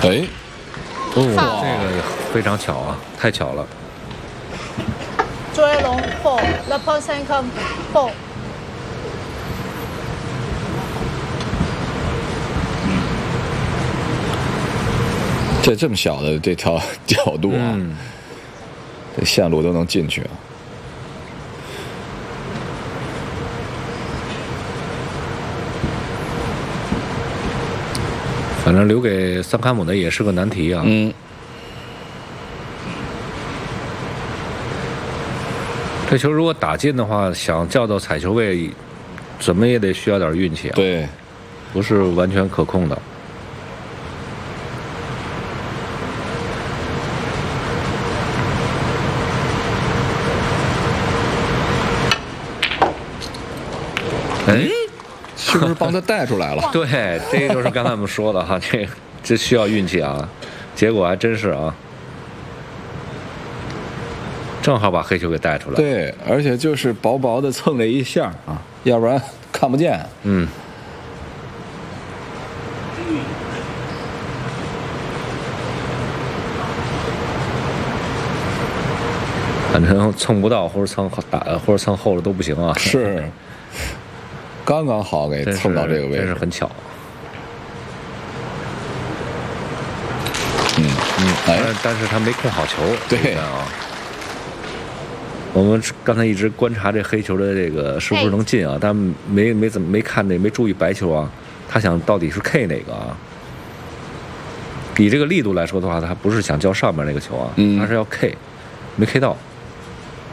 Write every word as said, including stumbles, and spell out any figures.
哎， 哦，这个非常巧啊，太巧了。 追龙破 ，the person come 破。 这这么小的这条角度啊， 嗯、 这线路都能进去啊。 反正留给桑卡姆的也是个难题啊。 嗯。 这球如果打进的话，想叫到踩球位，怎么也得需要点运气啊。 对， 不是完全可控的。哎， 是不是帮他带出来了？ 对，这就是刚才我们说的哈，这这需要运气啊。结果还真是啊。正好把黑球给带出来。 对，而且就是薄薄的蹭了一下啊，要不然看不见。 嗯。反正蹭不到或者蹭打或者蹭后了都不行啊。 是，刚刚好给蹭到这个位置， 真是很巧。 嗯嗯， 哎，但是他没控好球。 对啊。我们刚才一直观察这黑球的这个是不是能进啊，但没没怎么没看这没注意白球啊。他想到底是 K 哪个啊？以这个力度来说的话，他不是想叫上面那个球啊， 嗯， 他是要 K， 没 K 到。